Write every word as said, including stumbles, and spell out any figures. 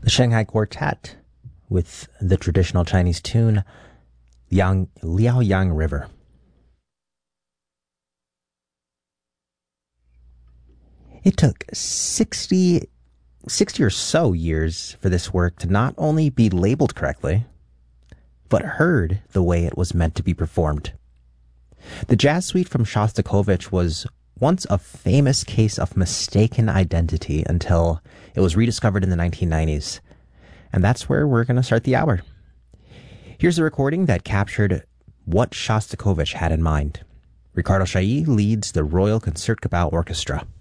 The Shanghai Quartet with the traditional Chinese tune Yang, Liaoyang River. It took sixty, sixty or so years for this work to not only be labeled correctly, but heard the way it was meant to be performed. The jazz suite from Shostakovich was once a famous case of mistaken identity until it was rediscovered in the nineteen nineties. And that's where we're going to start the hour. Here's a recording that captured what Shostakovich had in mind. Ricardo Chailly leads the Royal Concertgebouw Orchestra.